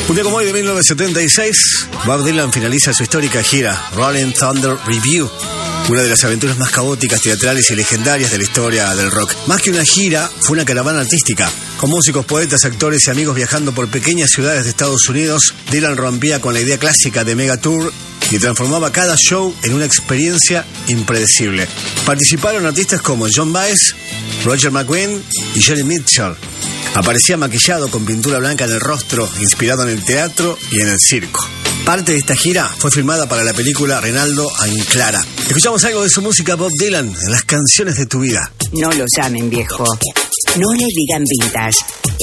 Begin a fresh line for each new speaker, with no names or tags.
Un día como hoy de 1976, Bob Dylan finaliza su histórica gira Rolling Thunder Revue, una de las aventuras más caóticas, teatrales y legendarias de la historia del rock. Más que una gira, fue una caravana artística. Con músicos, poetas, actores y amigos viajando por pequeñas ciudades de Estados Unidos, Dylan rompía con la idea clásica de mega tour y transformaba cada show en una experiencia impredecible. Participaron artistas como John Baez, Roger McGuinn y Joni Mitchell. Aparecía maquillado con pintura blanca en el rostro, inspirado en el teatro y en el circo. Parte de esta gira fue filmada para la película Renaldo Anclara. Escuchamos algo de su música, Bob Dylan, en las canciones de tu vida.
No lo llamen viejo, no le digan vintage.